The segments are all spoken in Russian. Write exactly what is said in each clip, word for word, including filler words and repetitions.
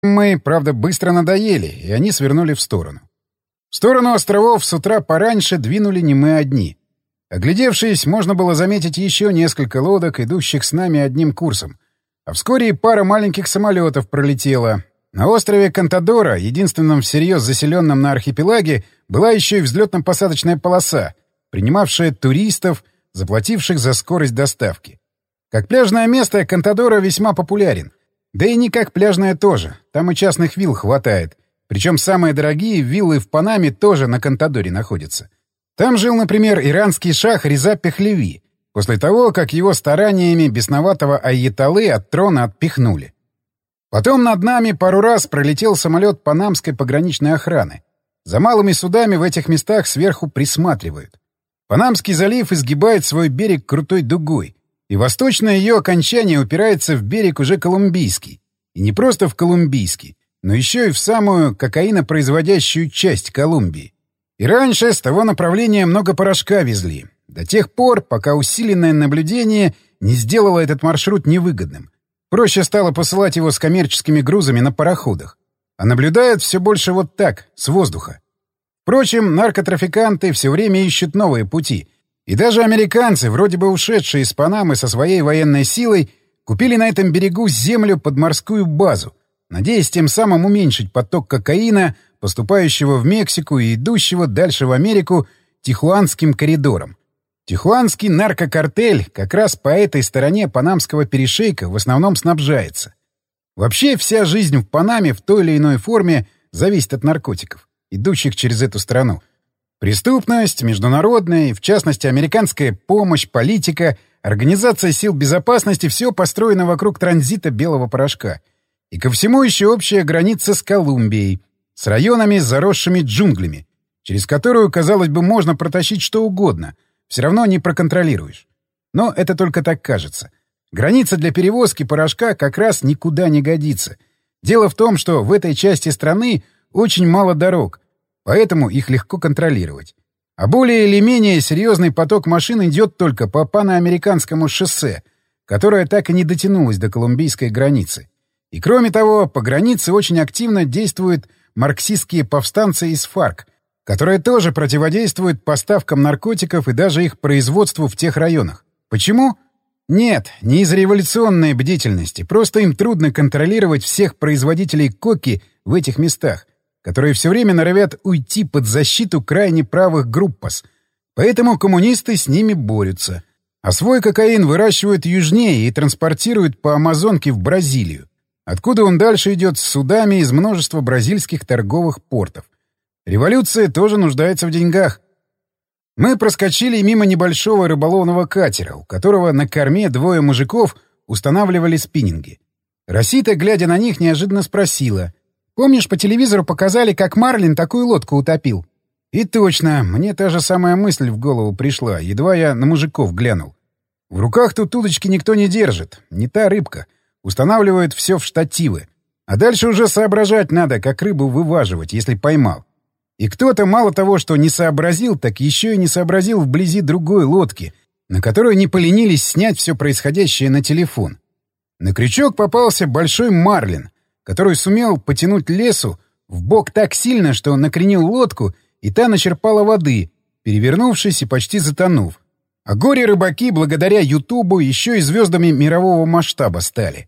Мы, правда, быстро надоели, и они свернули в сторону. В сторону островов с утра пораньше двинули не мы одни. Оглядевшись, можно было заметить еще несколько лодок, идущих с нами одним курсом. А вскоре и пара маленьких самолетов пролетела. На острове Контадора, единственном всерьез заселенном на архипелаге, была еще и взлетно-посадочная полоса, принимавшая туристов, заплативших за скорость доставки. Как пляжное место Контадора весьма популярен. Да и не как пляжное тоже. Там и частных вилл хватает. Причем самые дорогие виллы в Панаме тоже на Контадоре находятся. Там жил, например, иранский шах Реза Пехлеви, после того, как его стараниями бесноватого Айятоллы от трона отпихнули. Потом над нами пару раз пролетел самолет панамской пограничной охраны. За малыми судами в этих местах сверху присматривают. Панамский залив изгибает свой берег крутой дугой, и восточное ее окончание упирается в берег уже колумбийский. И не просто в колумбийский, но еще и в самую кокаинопроизводящую часть Колумбии. И раньше с того направления много порошка везли, до тех пор, пока усиленное наблюдение не сделало этот маршрут невыгодным. Проще стало посылать его с коммерческими грузами на пароходах. А наблюдают все больше вот так, с воздуха. Впрочем, наркотрафиканты все время ищут новые пути. И даже американцы, вроде бы ушедшие из Панамы со своей военной силой, купили на этом берегу землю под морскую базу, надеясь тем самым уменьшить поток кокаина, поступающего в Мексику и идущего дальше в Америку Тихуанским коридором. Тихуанский наркокартель как раз по этой стороне Панамского перешейка в основном снабжается. Вообще вся жизнь в Панаме в той или иной форме зависит от наркотиков, идущих через эту страну. Преступность, международная и, в частности, американская помощь, политика, организация сил безопасности — все построено вокруг транзита белого порошка. И ко всему еще общая граница с Колумбией, с районами, заросшими джунглями, через которую, казалось бы, можно протащить что угодно, все равно не проконтролируешь. Но это только так кажется. Граница для перевозки порошка как раз никуда не годится. Дело в том, что в этой части страны очень мало дорог, поэтому их легко контролировать. А более или менее серьезный поток машин идет только по паноамериканскому шоссе, которое так и не дотянулось до колумбийской границы. И кроме того, по границе очень активно действуют марксистские повстанцы из ФАРК, которые тоже противодействуют поставкам наркотиков и даже их производству в тех районах. Почему? Нет, не из революционной бдительности, просто им трудно контролировать всех производителей коки в этих местах, которые все время норовят уйти под защиту крайне правых группас. Поэтому коммунисты с ними борются. А свой кокаин выращивают южнее и транспортируют по Амазонке в Бразилию, откуда он дальше идет с судами из множества бразильских торговых портов. Революция тоже нуждается в деньгах. Мы проскочили мимо небольшого рыболовного катера, у которого на корме двое мужиков устанавливали спиннинги. Росита, глядя на них, неожиданно спросила: «Помнишь, по телевизору показали, как Марлин такую лодку утопил?» И точно, мне та же самая мысль в голову пришла, едва я на мужиков глянул. В руках тут удочки никто не держит, не та рыбка. Устанавливают все в штативы. А дальше уже соображать надо, как рыбу вываживать, если поймал. И кто-то мало того, что не сообразил, так еще и не сообразил вблизи другой лодки, на которую не поленились снять все происходящее на телефон. На крючок попался большой марлин, который сумел потянуть лесу в бок так сильно, что накренил лодку, и та начерпала воды, перевернувшись и почти затонув. А горе-рыбаки, благодаря Ютубу, еще и звездами мирового масштаба стали.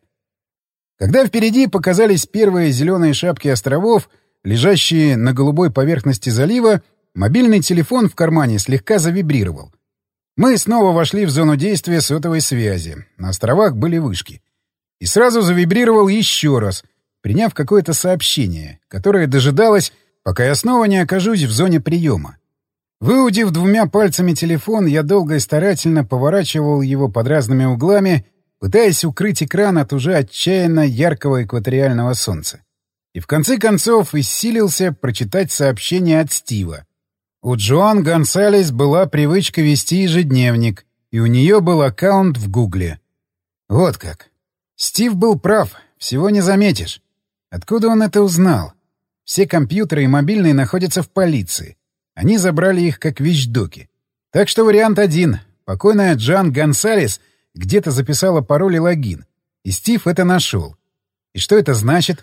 Когда впереди показались первые зеленые шапки островов, лежащие на голубой поверхности залива, мобильный телефон в кармане слегка завибрировал. Мы снова вошли в зону действия сотовой связи. На островах были вышки. И сразу завибрировал еще раз, приняв какое-то сообщение, которое дожидалось, пока я снова не окажусь в зоне приема. Выудив двумя пальцами телефон, я долго и старательно поворачивал его под разными углами, пытаясь укрыть экран от уже отчаянно яркого экваториального солнца. И в конце концов исцилился прочитать сообщение от Стива. У Джоан Гонсалес была привычка вести ежедневник, и у нее был аккаунт в Гугле. Вот как. Стив был прав, всего не заметишь. Откуда он это узнал? Все компьютеры и мобильные находятся в полиции. Они забрали их как вещдоки. Так что вариант один. Покойная Джоан Гонсалес где-то записала пароль и логин. И Стив это нашел. И что это значит?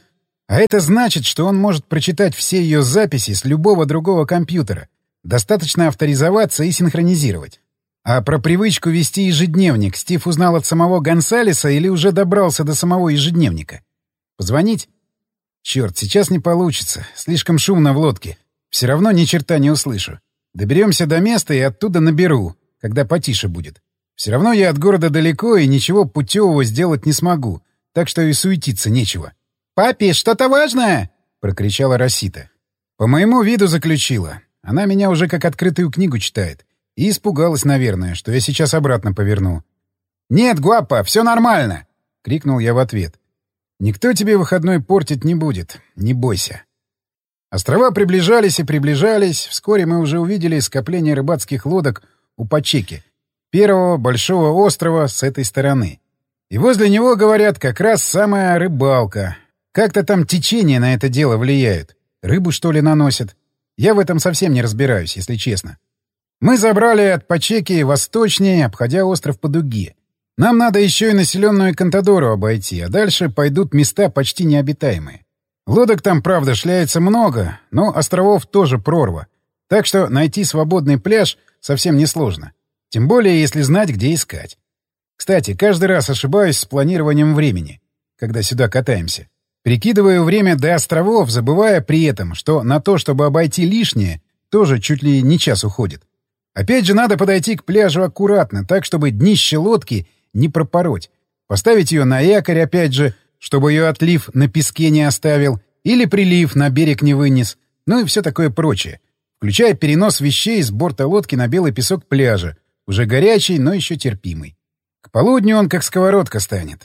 А это значит, что он может прочитать все ее записи с любого другого компьютера. Достаточно авторизоваться и синхронизировать. А про привычку вести ежедневник Стив узнал от самого Гонсалеса или уже добрался до самого ежедневника? Позвонить? Черт, сейчас не получится. Слишком шумно в лодке. Все равно ни черта не услышу. Доберемся до места и оттуда наберу, когда потише будет. Все равно я от города далеко и ничего путевого сделать не смогу, так что и суетиться нечего. «Папе, что-то важное!» — прокричала Росита. По моему виду заключила. Она меня уже как открытую книгу читает. И испугалась, наверное, что я сейчас обратно поверну. «Нет, Гуаппа, все нормально!» — крикнул я в ответ. «Никто тебе выходной портить не будет, не бойся». Острова приближались и приближались. Вскоре мы уже увидели скопление рыбацких лодок у Пачеки, первого большого острова с этой стороны. И возле него, говорят, как раз самая рыбалка. Как-то там течение на это дело влияет. Рыбу, что ли, наносят? Я в этом совсем не разбираюсь, если честно. Мы забрали от Пачеки восточнее, обходя остров по дуге. Нам надо еще и населенную Контадору обойти, а дальше пойдут места почти необитаемые. Лодок там, правда, шляется много, но островов тоже прорва. Так что найти свободный пляж совсем несложно. Тем более, если знать, где искать. Кстати, каждый раз ошибаюсь с планированием времени, когда сюда катаемся. Прикидываю время до островов, забывая при этом, что на то, чтобы обойти лишнее, тоже чуть ли не час уходит. Опять же, надо подойти к пляжу аккуратно, так, чтобы днище лодки не пропороть. Поставить ее на якорь, опять же, чтобы ее отлив на песке не оставил, или прилив на берег не вынес, ну и все такое прочее, включая перенос вещей с борта лодки на белый песок пляжа, уже горячий, но еще терпимый. К полудню он как сковородка станет.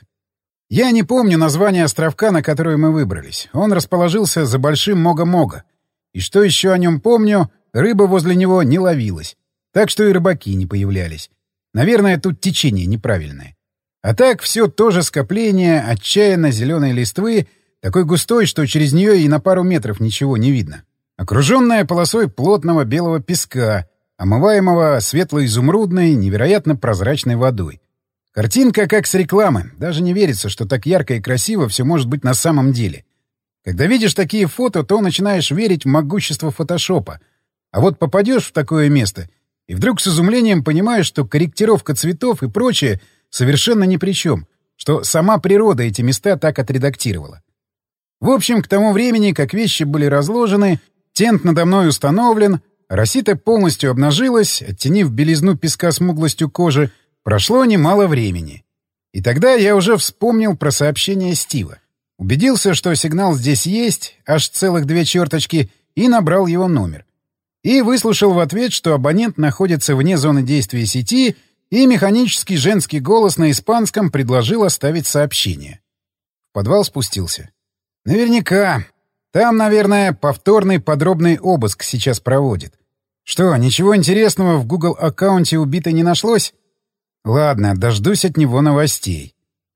Я не помню название островка, на который мы выбрались. Он расположился за большим Мога-Мога. И что еще о нем помню, рыба возле него не ловилась. Так что и рыбаки не появлялись. Наверное, тут течение неправильное. А так все то же скопление отчаянно зеленой листвы, такой густой, что через нее и на пару метров ничего не видно. Окруженная полосой плотного белого песка, омываемого светло-изумрудной, невероятно прозрачной водой. Картинка как с рекламы. Даже не верится, что так ярко и красиво все может быть на самом деле. Когда видишь такие фото, то начинаешь верить в могущество фотошопа. А вот попадешь в такое место, и вдруг с изумлением понимаешь, что корректировка цветов и прочее совершенно ни при чем, что сама природа эти места так отредактировала. В общем, к тому времени, как вещи были разложены, тент надо мной установлен, Росита полностью обнажилась, оттенив белизну песка смуглостью кожи. Прошло немало времени. И тогда я уже вспомнил про сообщение Стива. Убедился, что сигнал здесь есть, аж целых две черточки, и набрал его номер. И выслушал в ответ, что абонент находится вне зоны действия сети, и механический женский голос на испанском предложил оставить сообщение. В подвал спустился. Наверняка. Там, наверное, повторный подробный обыск сейчас проводит. Что, ничего интересного в Google-аккаунте убитой не нашлось? Ладно, дождусь от него новостей.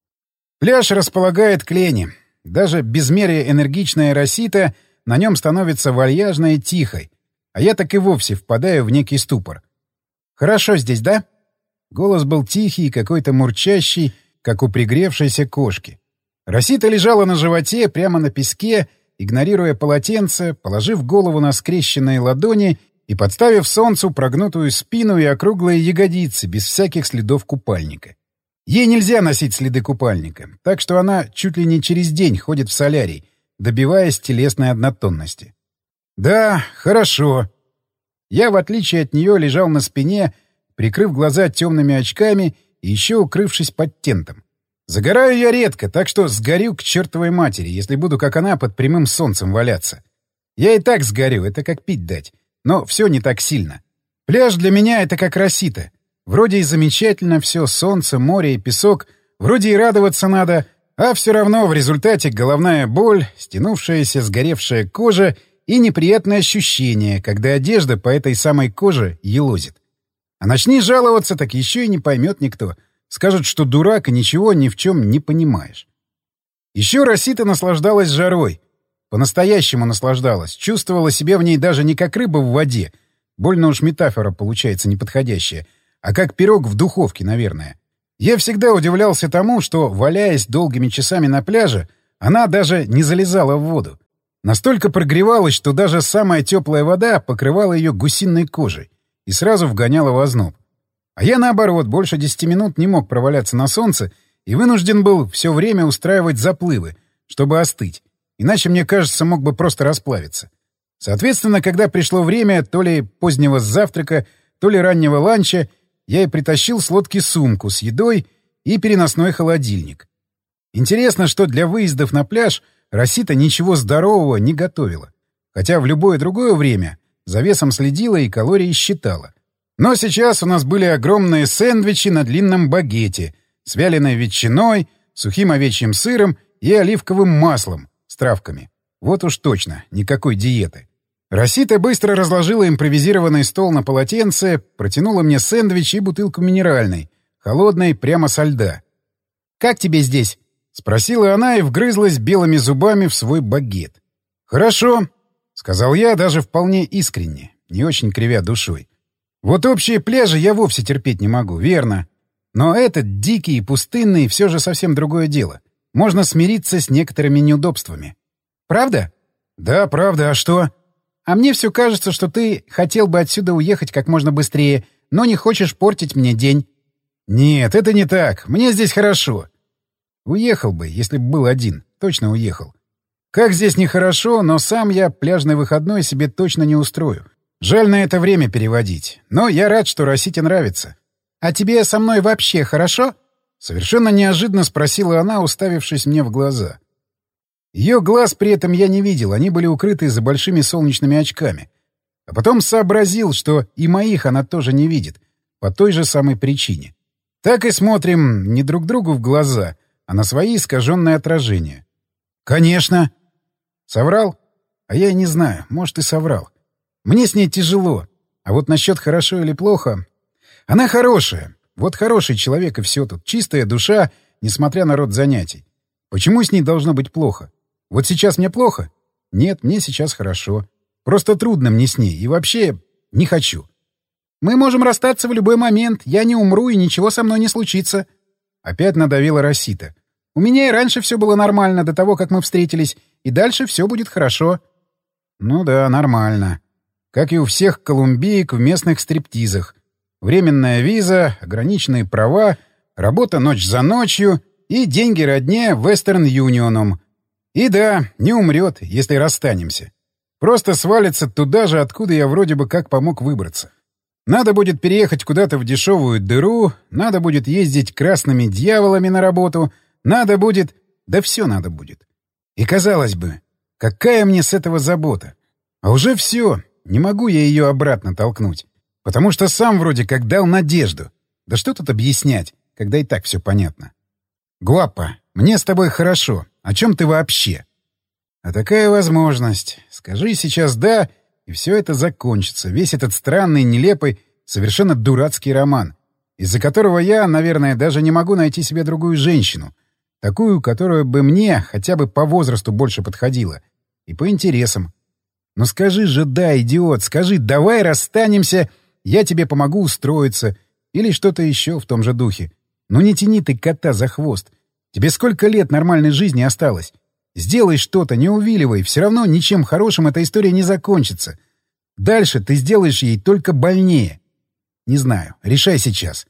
Пляж располагает к лени. Даже безмерие энергичная Росита на нем становится вальяжной и тихой, а я так и вовсе впадаю в некий ступор. «Хорошо здесь, да?» Голос был тихий и какой-то мурчащий, как у пригревшейся кошки. Росита лежала на животе, прямо на песке, игнорируя полотенце, положив голову на скрещенные ладони и подставив солнцу прогнутую спину и округлые ягодицы без всяких следов купальника. Ей нельзя носить следы купальника, так что она чуть ли не через день ходит в солярий, добиваясь телесной однотонности. «Да, хорошо». Я, в отличие от нее, лежал на спине, прикрыв глаза темными очками и еще укрывшись под тентом. Загораю я редко, так что сгорю к чертовой матери, если буду, как она, под прямым солнцем валяться. Я и так сгорю, это как пить дать. Но все не так сильно. Пляж для меня — это как Росита. Вроде и замечательно все, солнце, море и песок, вроде и радоваться надо, а все равно в результате головная боль, стянувшаяся сгоревшая кожа и неприятное ощущение, когда одежда по этой самой коже елозит. А начни жаловаться, так еще и не поймет никто. Скажут, что дурак и ничего ни в чем не понимаешь. Еще Росита наслаждалась жарой. По-настоящему наслаждалась. Чувствовала себя в ней даже не как рыба в воде. Больно уж метафора получается неподходящая. А как пирог в духовке, наверное. Я всегда удивлялся тому, что, валяясь долгими часами на пляже, Она даже не залезала в воду. Настолько прогревалась, что даже самая теплая вода покрывала ее гусиной кожей и сразу вгоняла в озноб. А я, наоборот, больше десяти минут не мог проваляться на солнце и вынужден был все время устраивать заплывы, чтобы остыть. Иначе, мне кажется, мог бы просто расплавиться. Соответственно, когда пришло время то ли позднего завтрака, то ли раннего ланча, я и притащил с лодки сумку с едой и переносной холодильник. Интересно, что для выездов на пляж Росита ничего здорового не готовила. Хотя в любое другое время за весом следила и калории считала. Но сейчас у нас были огромные сэндвичи на длинном багете с вяленой ветчиной, сухим овечьим сыром и оливковым маслом с травками. Вот уж точно, никакой диеты. Росита быстро разложила импровизированный стол на полотенце, протянула мне сэндвич и бутылку минеральной, холодной, прямо со льда. «Как тебе здесь?» — спросила она и вгрызлась белыми зубами в свой багет. «Хорошо», — сказал я даже вполне искренне, не очень кривя душой. «Вот общие пляжи я вовсе терпеть не могу, верно. Но этот, дикий и пустынный, все же совсем другое дело. Можно смириться с некоторыми неудобствами». «Правда?» «Да, правда. А что?» «А мне все кажется, что ты хотел бы отсюда уехать как можно быстрее, но не хочешь портить мне день». «Нет, это не так. Мне здесь хорошо». Уехал бы, если бы был один. Точно уехал. Как здесь нехорошо, но сам я пляжный выходной себе точно не устрою. Жаль на это время переводить. Но я рад, что Росите нравится. «А тебе со мной вообще хорошо?» Совершенно неожиданно спросила она, уставившись мне в глаза. Ее глаз при этом я не видел, они были укрыты за большими солнечными очками. А потом сообразил, что и моих она тоже не видит, по той же самой причине. Так и смотрим не друг другу в глаза, а на свои искаженные отражения. «Конечно!» «Соврал? А я и не знаю, может, и соврал. Мне с ней тяжело, а вот насчет хорошо или плохо... Она хорошая, вот хороший человек и все тут, чистая душа, несмотря на род занятий. Почему с ней должно быть плохо? Вот сейчас мне плохо? Нет, мне сейчас хорошо. Просто трудно мне с ней, и вообще не хочу. Мы можем расстаться в любой момент, я не умру, и ничего со мной не случится». Опять надавила Росита. «У меня и раньше все было нормально до того, как мы встретились, и дальше все будет хорошо». «Ну да, нормально. Как и у всех колумбиек в местных стриптизах. Временная виза, ограниченные права, работа ночь за ночью и деньги родне Western Union'ом. И да, не умрет, если расстанемся. Просто свалится туда же, откуда я вроде бы как помог выбраться. Надо будет переехать куда-то в дешевую дыру, надо будет ездить красными дьяволами на работу, надо будет... Да все надо будет. И казалось бы, какая мне с этого забота? А уже все, не могу я ее обратно толкнуть. Потому что сам вроде как дал надежду. Да что тут объяснять, когда и так все понятно. Гуаппа, мне с тобой хорошо. О чем ты вообще? А такая возможность. Скажи сейчас «да», и все это закончится. Весь этот странный, нелепый, совершенно дурацкий роман, из-за которого я, наверное, даже не могу найти себе другую женщину. Такую, которая бы мне хотя бы по возрасту больше подходила. И по интересам. Ну скажи же «да», идиот, скажи «давай расстанемся», я тебе помогу устроиться. Или что-то еще в том же духе. Ну не тяни ты кота за хвост. Тебе сколько лет нормальной жизни осталось? Сделай что-то, не увиливай. Все равно ничем хорошим эта история не закончится. Дальше ты сделаешь ей только больнее. Не знаю. Решай сейчас.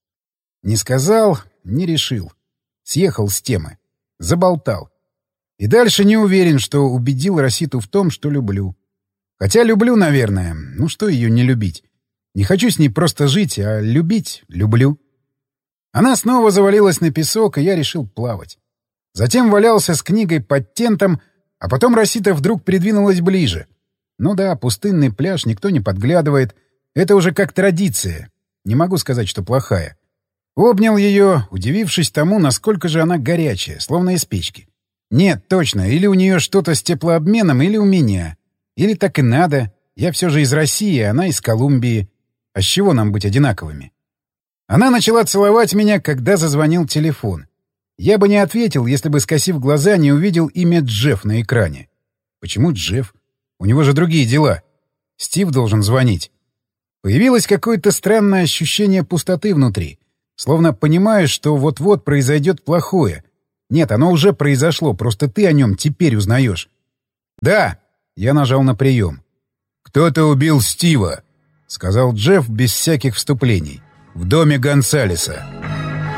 Не сказал, не решил. Съехал с темы. Заболтал. И дальше не уверен, что убедил Роситу в том, что люблю. Хотя люблю, наверное. Ну что ее не любить? Не хочу с ней просто жить, а любить люблю. Она снова завалилась на песок, и я решил плавать. Затем валялся с книгой под тентом, а потом Росита вдруг придвинулась ближе. Ну да, пустынный пляж, никто не подглядывает. Это уже как традиция. Не могу сказать, что плохая. Обнял ее, удивившись тому, насколько же она горячая, словно из печки. Нет, точно, или у нее что-то с теплообменом, или у меня. Или так и надо. Я все же из России, а она из Колумбии. А с чего нам быть одинаковыми? Она начала целовать меня, когда зазвонил телефон. Я бы не ответил, если бы, скосив глаза, не увидел имя Джефф на экране. Почему Джефф? У него же другие дела. Стив должен звонить. Появилось какое-то странное ощущение пустоты внутри. Словно понимаешь, что вот-вот произойдет плохое. Нет, оно уже произошло, просто ты о нем теперь узнаешь. Да, я нажал на прием. Кто-то убил Стива, сказал Джефф без всяких вступлений. В доме Гонсалеса.